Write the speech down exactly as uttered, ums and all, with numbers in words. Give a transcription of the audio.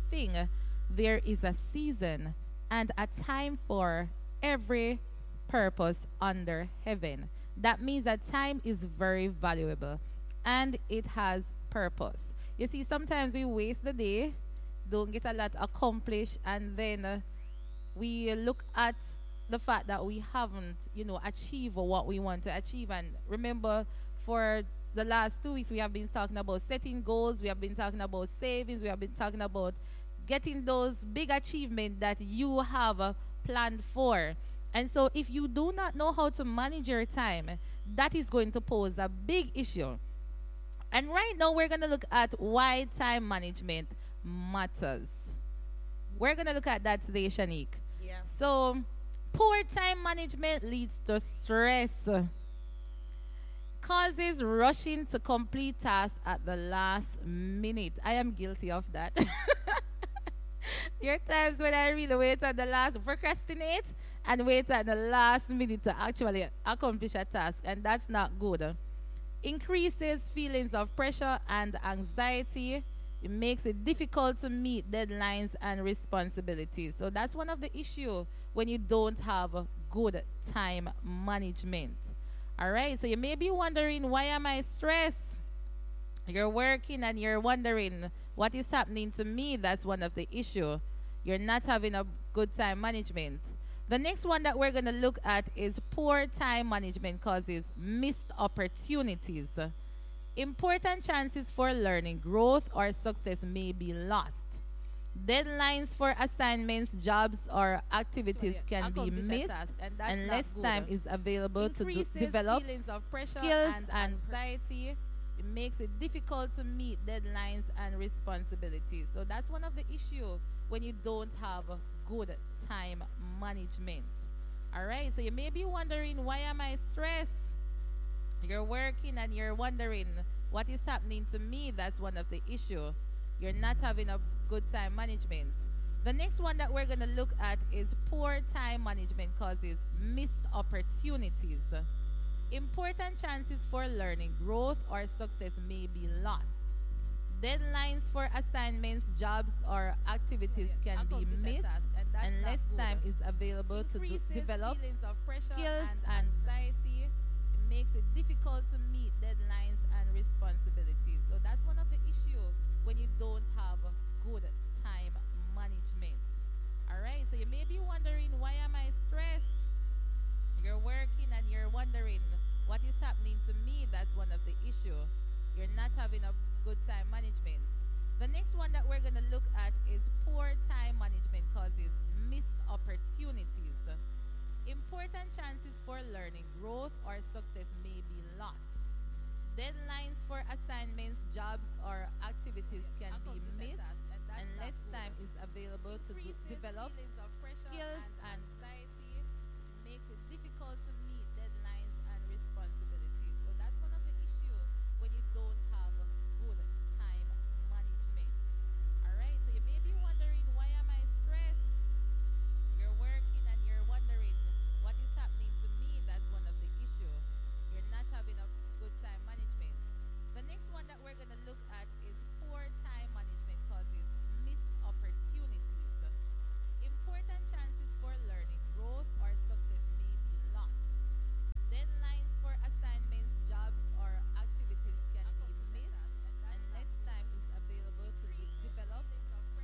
everything, there is a season and a time for every purpose under heaven. That means that time is very valuable and it has purpose. You see, sometimes we waste the day, don't get a lot accomplished, and then uh, we look at the fact that we haven't, you know, achieved what we want to achieve. And remember, for the last two weeks, we have been talking about setting goals, we have been talking about savings, we have been talking about getting those big achievements that you have uh, planned for. And so, if you do not know how to manage your time, that is going to pose a big issue. And right now, we're going to look at why time management matters. We're going to look at that today, Shanique. Yeah. So, poor time management leads to stress, causes rushing to complete tasks at the last minute. I am guilty of that. There are times when I really wait at the last, procrastinate, and wait at the last minute to actually accomplish a task, and that's not good. Increases feelings of pressure and anxiety. It makes it difficult to meet deadlines and responsibilities. So that's one of the issues when you don't have good time management. All right, so you may be wondering, why am I stressed? You're working and you're wondering what is happening to me. That's one of the issue. You're not having a good time management. The next one that we're going to look at is poor time management causes missed opportunities. Important chances for learning, growth, or success may be lost. Deadlines for assignments, jobs, or activities can be missed and unless time is available to do, develop feelings of pressure skills and and anxiety. It makes it difficult to meet deadlines and responsibilities. So that's one of the issues when you don't have good time management. All right, so you may be wondering, why am I stressed? You're working and you're wondering what is happening to me. That's one of the issue. You're not having a good time management. The next one that we're going to look at is poor time management causes missed opportunities. Important chances for learning, growth, or success may be lost. Deadlines for assignments, jobs, or activities can be missed unless time is available to do, develop skills and anxiety. It makes it difficult to meet deadlines and responsibilities. So that's one of the issues when you don't have good time management. All right, so you may be wondering, why am I stressed? You're working and you're wondering what is happening to me. That's one of the issue. You're not having a good time management. The next one that we're going to look at is poor time management causes missed opportunities. Important chances for learning, growth, or success may be lost. Deadlines for assignments, jobs, or activities can be missed unless time is available to do, develop skills and anxiety. It makes it difficult to